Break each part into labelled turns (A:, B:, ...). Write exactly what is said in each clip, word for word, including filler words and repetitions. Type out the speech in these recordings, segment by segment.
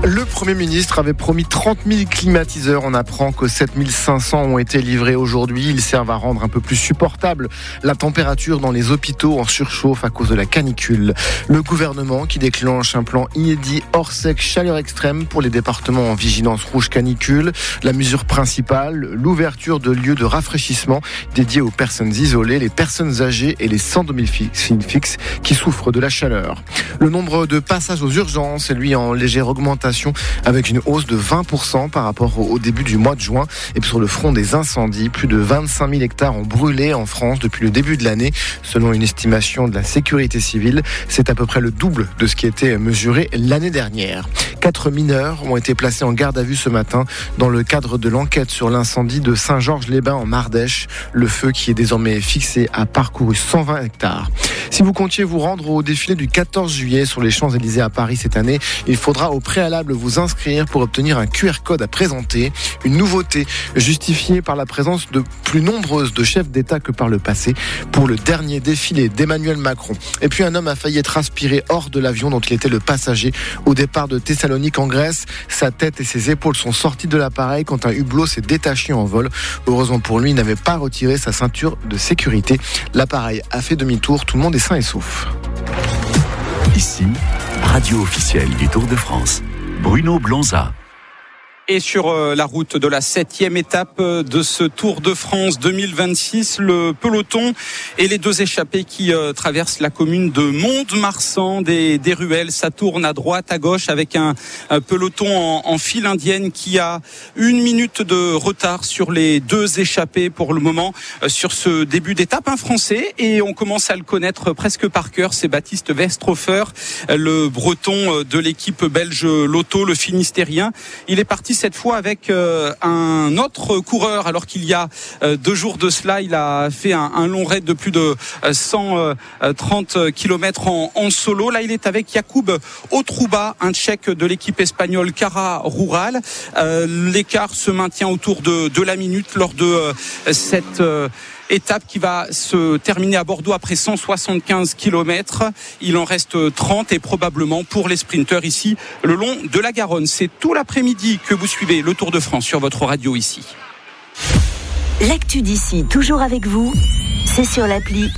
A: Le Premier ministre avait promis trente mille climatiseurs. On apprend que sept mille cinq cents ont été livrés aujourd'hui. Ils servent à rendre un peu plus supportable la température dans les hôpitaux en surchauffe à cause de la canicule. Le gouvernement qui déclenche un plan inédit hors sec chaleur extrême pour les départements en vigilance rouge canicule. La mesure principale, l'ouverture de lieux de rafraîchissement dédiés aux personnes isolées, les personnes âgées et les sans domicile fixe qui souffrent de la chaleur. Le nombre de passages aux urgences est lui en légère augmentation avec une hausse de vingt pour cent par rapport au début du mois de juin. Et puis sur le front des incendies, plus de vingt-cinq mille hectares ont brûlé en France depuis le début de l'année. Selon une estimation de la sécurité civile, c'est à peu près le double de ce qui était mesuré l'année dernière. Quatre mineurs ont été placés en garde à vue ce matin dans le cadre de l'enquête sur l'incendie de Saint-Georges-les-Bains en Ardèche. Le feu qui est désormais fixé a parcouru cent vingt hectares. Si vous comptiez vous rendre au défilé du quatorze juillet sur les Champs-Élysées à Paris cette année, il faudra au préalable vous inscrire pour obtenir un Q R code à présenter. Une nouveauté justifiée par la présence de plus nombreuses de chefs d'État que par le passé pour le dernier défilé d'Emmanuel Macron. Et puis un homme a failli être aspiré hors de l'avion dont il était le passager au départ de Thessalonique en Grèce. Sa tête et ses épaules sont sorties de l'appareil quand un hublot s'est détaché en vol. Heureusement pour lui, il n'avait pas retiré sa ceinture de sécurité. L'appareil a fait demi-tour. Tout le monde est sain et sauf.
B: Ici, radio officielle du Tour de France. Bruno Blanza.
C: Et sur la route de la septième étape de ce Tour de France deux mille vingt-six, le peloton et les deux échappés qui euh, traversent la commune de Mont-de-Marsan, des, des ruelles, ça tourne à droite, à gauche avec un, un peloton en, en file indienne qui a une minute de retard sur les deux échappés pour le moment euh, sur ce début d'étape. Un Français, et on commence à le connaître presque par cœur, c'est Baptiste Westhofer, le breton de l'équipe belge Lotto, le Finistérien. Il est parti cette fois avec euh, un autre coureur, alors qu'il y a euh, deux jours de cela, il a fait un, un long raid de plus de euh, cent trente kilomètres en, en solo. Là, il est avec Jakub Otruba, un Tchèque de l'équipe espagnole Cara Rural. Euh, l'écart se maintient autour de, de la minute lors de euh, cette euh, étape qui va se terminer à Bordeaux après cent soixante-quinze kilomètres. Il en reste trente et probablement pour les sprinteurs ici le long de la Garonne. C'est tout l'après-midi que vous suivez le Tour de France sur votre radio ici.
D: L'actu d'ici, toujours avec vous, c'est sur l'appli.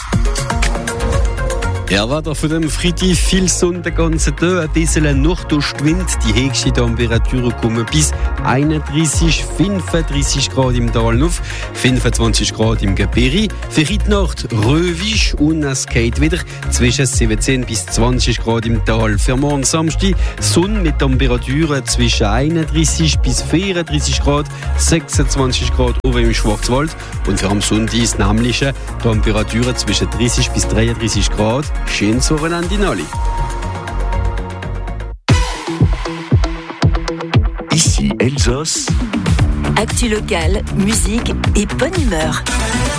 E: Ja, weiter von dem Freitag viel Sonne den ganzen Tag, ein bisschen Nordostwind. Die höchsten Temperaturen kommen bis einunddreißig, fünfunddreißig Grad im Tal auf, fünfundzwanzig Grad im Gebirge. Für heute Nacht Rövisch und es geht wieder zwischen siebzehn bis zwanzig Grad im Tal. Für morgen Samstag Sonne mit Temperaturen zwischen einunddreißig bis vierunddreißig Grad, sechsundzwanzig Grad oben im Schwarzwald. Und für am Sonntag nämliche Temperaturen zwischen dreißig bis dreiunddreißig Grad. Schönes Wochenende in alle.
B: Ici Elsass.
D: Actu locale, musique et bonne humeur.